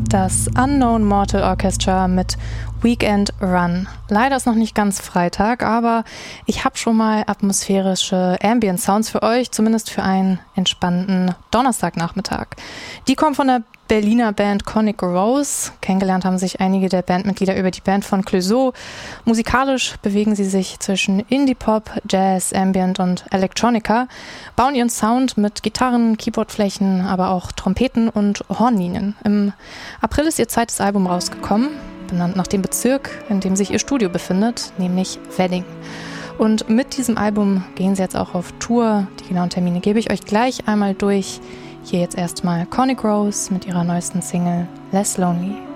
Das Unknown Mortal Orchestra mit Weekend Run. Leider ist noch nicht ganz Freitag, aber ich habe schon mal atmosphärische Ambient Sounds für euch, zumindest für einen entspannten Donnerstagnachmittag. Die kommen von der Berliner Band Conic Rose. Kennengelernt haben sich einige der Bandmitglieder über die Band von Clouseau. Musikalisch bewegen sie sich zwischen Indie-Pop, Jazz, Ambient und Electronica, bauen ihren Sound mit Gitarren, Keyboardflächen, aber auch Trompeten und Hornlinien. Im April ist ihr zweites Album rausgekommen, benannt nach dem Bezirk, in dem sich ihr Studio befindet, nämlich Wedding. Und mit diesem Album gehen sie jetzt auch auf Tour. Die genauen Termine gebe ich euch gleich einmal durch. Hier jetzt erstmal Conic Rose mit ihrer neuesten Single Less Lonely.